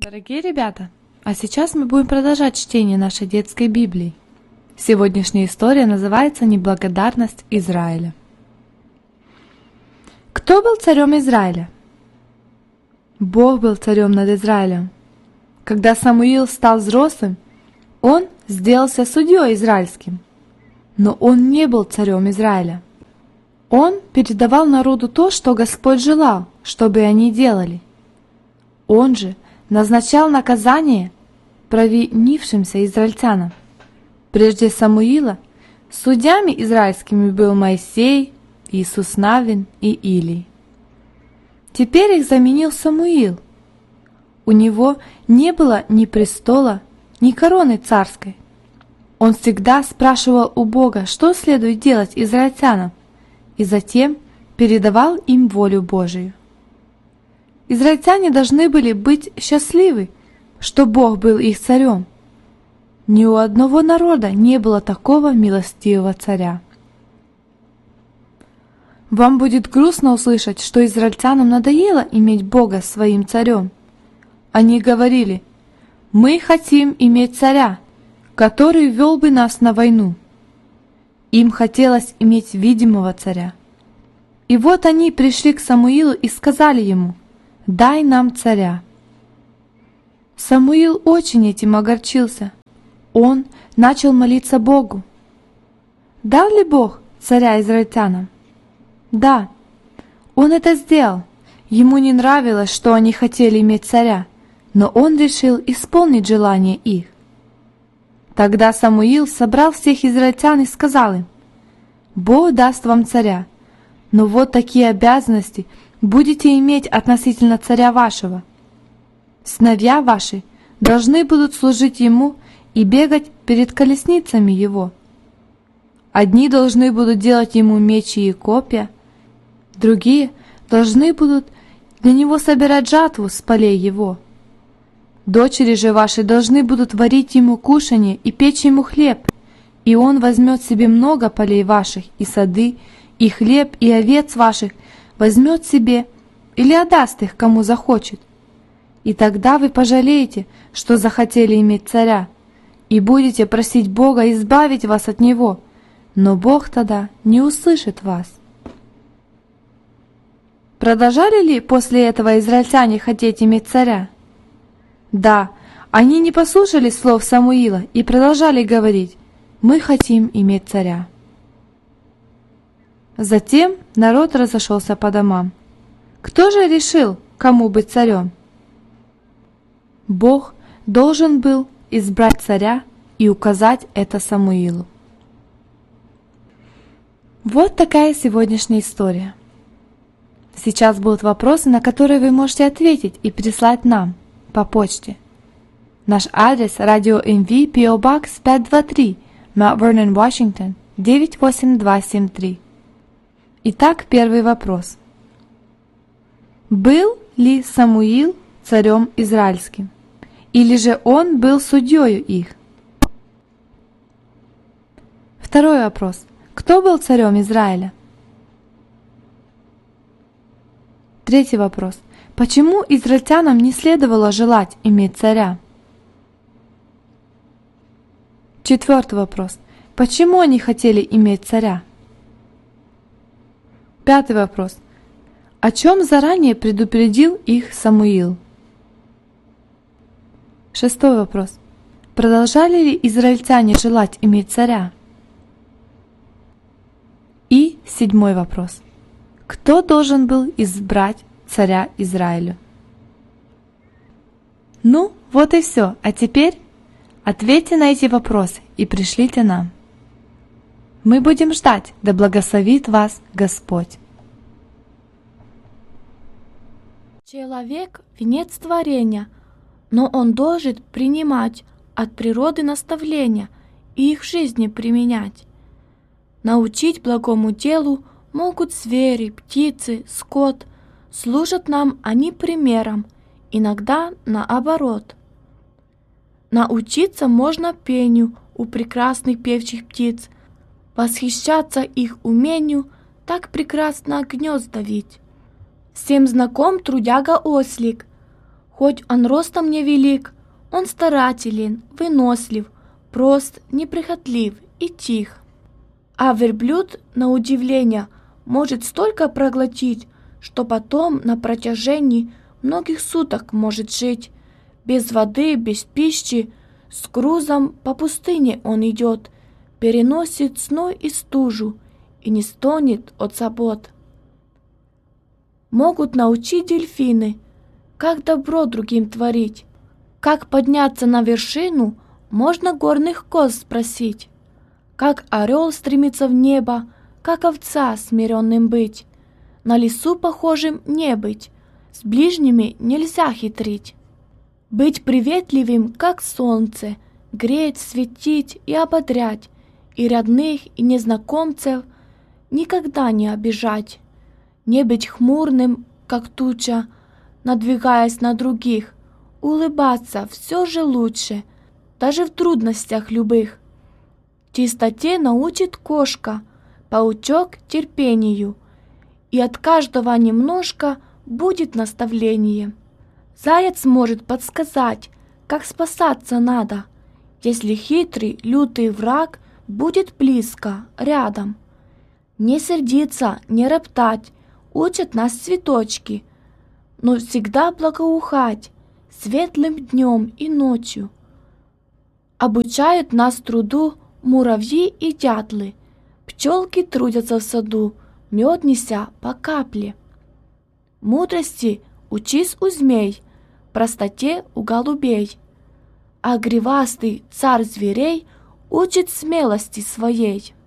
Дорогие ребята, а сейчас мы будем продолжать чтение нашей детской Библии. Сегодняшняя история называется «Неблагодарность Израиля». Кто был царем Израиля? Бог был царем над Израилем. Когда Самуил стал взрослым, он сделался судьей израильским. Но он не был царем Израиля. Он передавал народу то, что Господь желал, чтобы они делали. Он же назначал наказание провинившимся израильтянам. Прежде Самуила судьями израильскими был Моисей, Иисус Навин и Илий. Теперь их заменил Самуил. У него не было ни престола, ни короны царской. Он всегда спрашивал у Бога, что следует делать израильтянам, и затем передавал им волю Божию. Израильтяне должны были быть счастливы, что Бог был их царем. Ни у одного народа не было такого милостивого царя. Вам будет грустно услышать, что израильтянам надоело иметь Бога своим царем. Они говорили: «Мы хотим иметь царя, который вел бы нас на войну». Им хотелось иметь видимого царя. И вот они пришли к Самуилу и сказали ему: «Дай нам царя». Самуил очень этим огорчился. Он начал молиться Богу. Дал ли Бог царя израильтянам? Да, он это сделал. Ему не нравилось, что они хотели иметь царя, но он решил исполнить желание их. Тогда Самуил собрал всех израильтян и сказал им: «Бог даст вам царя, но вот такие обязанности будете иметь относительно царя вашего. Сыновья ваши должны будут служить ему и бегать перед колесницами его. Одни должны будут делать ему мечи и копья, другие должны будут для него собирать жатву с полей его. Дочери же ваши должны будут варить ему кушанье и печь ему хлеб, и он возьмет себе много полей ваших и сады, и хлеб, и овец ваших возьмет себе или отдаст их, кому захочет. И тогда вы пожалеете, что захотели иметь царя, и будете просить Бога избавить вас от него, но Бог тогда не услышит вас». Продолжали ли после этого израильтяне хотеть иметь царя? Да, они не послушали слов Самуила и продолжали говорить: «Мы хотим иметь царя». Затем народ разошелся по домам. Кто же решил, кому быть царем? Бог должен был избрать царя и указать это Самуилу. Вот такая сегодняшняя история. Сейчас будут вопросы, на которые вы можете ответить и прислать нам по почте. Наш адрес: Радио МВ, P.O. Box 523, Mount Vernon, Washington 98273. Итак, первый вопрос. Был ли Самуил царем израильским? Или же он был судьёю их? Второй вопрос. Кто был царем Израиля? Третий вопрос. Почему израильтянам не следовало желать иметь царя? Четвертый вопрос. Почему они хотели иметь царя? Пятый вопрос. О чем заранее предупредил их Самуил? Шестой вопрос. Продолжали ли израильтяне желать иметь царя? И седьмой вопрос. Кто должен был избрать царя Израилю? Ну, вот и все. А теперь ответьте на эти вопросы и пришлите нам. Мы будем ждать, да благословит вас Господь. Человек – венец творения, но он должен принимать от природы наставления и их в жизни применять. Научить благому делу могут звери, птицы, скот. Служат нам они примером, иногда наоборот. Научиться можно пению у прекрасных певчих птиц, восхищаться их умению так прекрасно гнезда вить. Всем знаком трудяга-ослик. Хоть он ростом невелик, он старателен, вынослив, прост, неприхотлив и тих. А верблюд, на удивление, может столько проглотить, что потом на протяжении многих суток может жить. Без воды, без пищи, с грузом по пустыне он идет, переносит зной и стужу и не стонет от забот. Могут научить дельфины, как добро другим творить, как подняться на вершину, можно горных коз спросить, как орел стремится в небо, как овца смиренным быть, на лису похожим не быть, с ближними нельзя хитрить. Быть приветливым, как солнце, греть, светить и ободрять, и родных, и незнакомцев никогда не обижать, не быть хмурным, как туча, надвигаясь на других, улыбаться все же лучше, даже в трудностях любых. Чистоте научит кошка, паучок терпению, и от каждого немножко будет наставление. Заяц может подсказать, как спасаться надо, если хитрый, лютый враг будет близко, рядом. Не сердиться, не роптать, учат нас цветочки, но всегда благоухать светлым днем и ночью. Обучают нас труду муравьи и дятлы, пчелки трудятся в саду, мед неся по капле. Мудрости учись у змей, простоте у голубей, а гривастый царь зверей учит смелости своей.